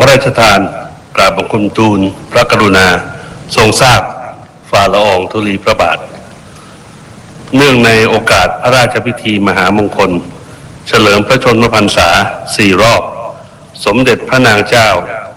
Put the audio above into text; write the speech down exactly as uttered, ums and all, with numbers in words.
ราชทานกราบบังคมทูลพระกรุณาทรงทราบฝ่าละอองธุลีพระบาทเนื่องในโอกาสพระราชพิธีมหามงคลเฉลิมพระชนมพรรษาสี่รอบสมเด็จพระนางเจ้า